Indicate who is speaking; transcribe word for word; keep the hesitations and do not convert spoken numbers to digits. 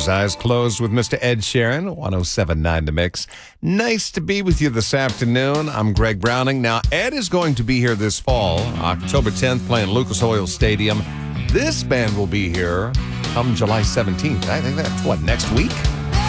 Speaker 1: was Eyes Closed with Mister Ed Sheeran, one oh seven point nine The Mix. Nice to be with you this afternoon. I'm Greg Browning. Now, Ed is going to be here this fall, October tenth, playing Lucas Oil Stadium. This band will be here come July seventeenth. I think that's, what, next week?